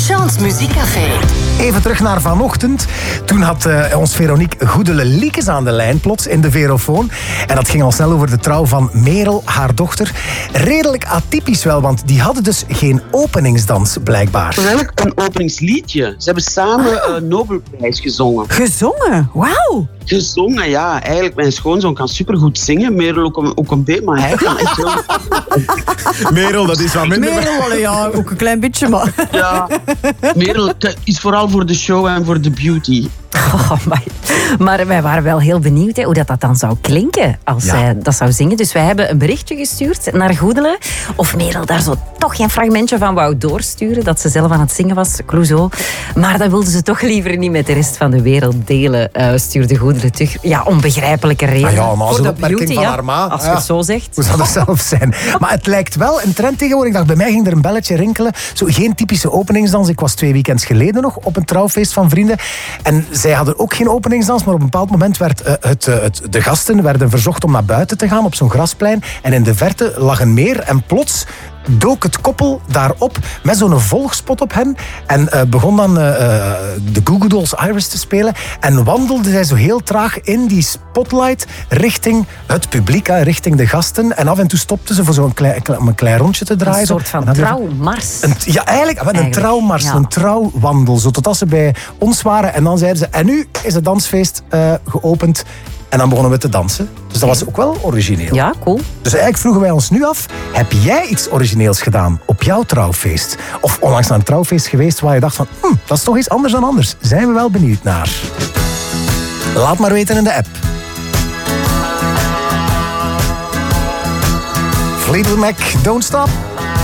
Sean's Muziekcafé. Even terug naar vanochtend. Toen had ons Veronique Goedele Liekes aan de lijn plots in de Verofoon. En dat ging al snel over de trouw van Merel, haar dochter. Redelijk atypisch wel, want die hadden dus geen openingsdans blijkbaar. Wel een openingsliedje. Ze hebben samen Nobelprijs gezongen. Gezongen? Wauw! Gezongen, ja. Eigenlijk, mijn schoonzoon kan supergoed zingen. Merel ook een beetje, maar hij kan echt wel... Merel, dat is wat minder. Merel, ja, ook een klein beetje, maar... Ja, Merel is vooral voor de show en voor de beauty. Oh, maar wij waren wel heel benieuwd hoe dat dan zou klinken als zij dat zou zingen. Dus wij hebben een berichtje gestuurd naar Goedele. Of Merel daar zo toch geen fragmentje van wou doorsturen. Dat ze zelf aan het zingen was, Clouseau. Maar dat wilden ze toch liever niet met de rest van de wereld delen. Stuurde Goedele terug. Ja, onbegrijpelijke reden. Ja, maar als voor een de opmerking beauty, van ja, haar ma. als je het zo zegt. Hoe zou dat zelf zijn? Maar het lijkt wel een trend tegenwoordig. Ik dacht, bij mij ging er een belletje rinkelen. Zo, geen typische openingsdans. Ik was 2 weekends geleden nog op een trouwfeest van vrienden. En zij hadden ook geen openingsdans, maar op een bepaald moment werd de gasten werden verzocht om naar buiten te gaan op zo'n grasplein. En in de verte lag een meer en plots dook het koppel daarop met zo'n volgspot op hen en begon dan de Goo Goo Dolls Iris te spelen en wandelde zij zo heel traag in die spotlight richting het publiek, richting de gasten en af en toe stopte ze voor zo'n klein rondje te draaien. Een soort van trouwmars. Ja, eigenlijk een trouwmars, een trouwwandel, zo totdat ze bij ons waren en dan zeiden ze, en nu is het dansfeest geopend. En dan begonnen we te dansen. Dus dat was ook wel origineel. Ja, cool. Dus eigenlijk vroegen wij ons nu af, heb jij iets origineels gedaan op jouw trouwfeest? Of onlangs naar een trouwfeest geweest waar je dacht van, dat is toch iets anders dan anders. Zijn we wel benieuwd naar. Laat maar weten in de app. Fleetwood Mac, Don't Stop.